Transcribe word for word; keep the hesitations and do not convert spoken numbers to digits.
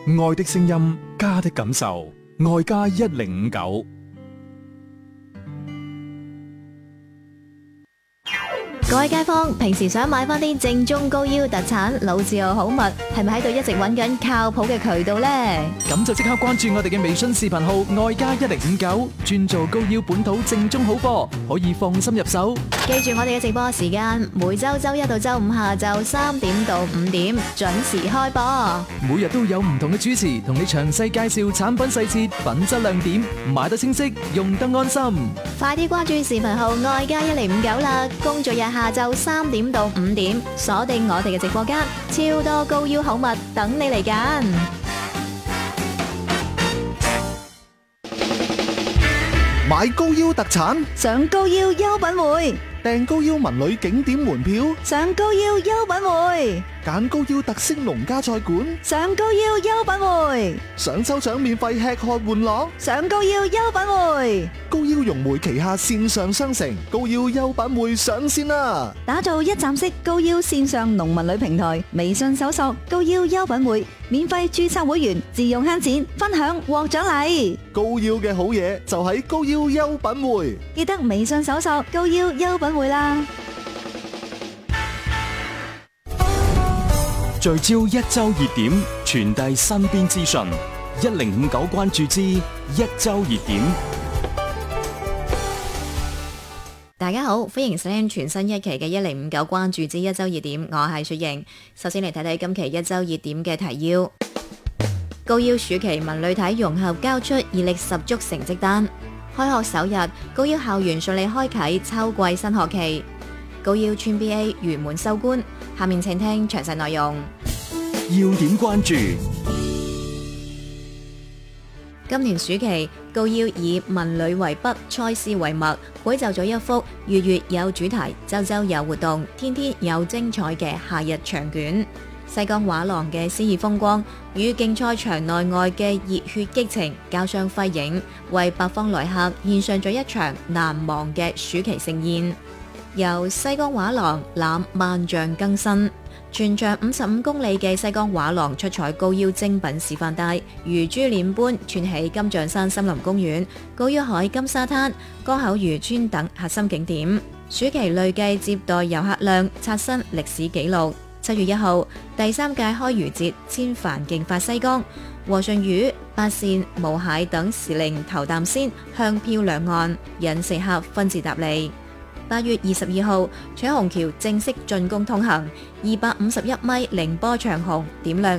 愛的聲音，家的感受，愛家一零五九。 各位街坊，平時想買翻啲正宗高腰特產、老字號好物，係咪喺度一直揾緊靠譜嘅渠道呢？ 咁就即刻關注我哋嘅微信視頻號愛家一零五九，專做高腰本土正宗好貨，可以放心入手。 記住我哋嘅直播時間，每周周一到周五下晝三點到五點準時開播， 每日都有唔同嘅主持同你詳細介紹產品細節、品質亮點，買得清晰，用得安心。 快啲關注視頻號愛家一零五九啦！工作日下晝三點到五點，鎖定我哋嘅直播間，超多高腰好物等你嚟揀。 買高腰特產， 上高腰優品匯， 訂高腰文旅景點門票， 上高腰優品匯， 揀高腰特色農家菜館， 上高腰優品匯， 想抽獎免費吃喝玩樂， 上高腰優品匯。 高腰融媒旗下線上商城高腰優品匯上線啦！ 打造一站式高腰線上農民旅平台，微信搜索高腰優品匯，免費註冊會員，自用慳錢，分享獲獎勵。 高腰嘅好嘢就喺高腰優品匯， 記得微信搜索高腰優品匯啦。 聚焦一周熱點，傳遞身邊資訊。一零五九關注之一周熱點。 大家好，歡迎收聽全新一期嘅一零五九關注之一周熱點，我係雪瑩。首先嚟睇睇今期一周熱點嘅提要。高腰暑期文旅體融合交出熱力十足成績單。開學首日，高腰校園順利開啟秋季新學期。高腰村 B A 圓滿收官。下面請聽詳細內容。 要點關注。 今年暑期，高腰以文旅為筆，賽事為墨，繪就咗一幅月月有主題、周周有活動、天天有精彩嘅夏日長卷。西江畫廊嘅詩意風光與競賽場內外嘅熱血激情交相輝映，為百方來客獻上咗一場難忘嘅暑期盛宴。由西江畫廊攬萬象更新，全長五十五公里嘅西江畫廊出彩高腰精品示範帶，如珠鏈般串起金象山森林公園、高腰海金沙灘、江口漁村等核心景點。暑期累計接待遊客量刷新歷史紀錄。七月一號，第三屆開漁節千帆競發西江，和順魚、八扇、毛蟹等時令頭啖先香飄兩岸，引食客紛至沓嚟。八月二十二號，彩虹橋正式竣工通行，二百五十一米凌波長虹點亮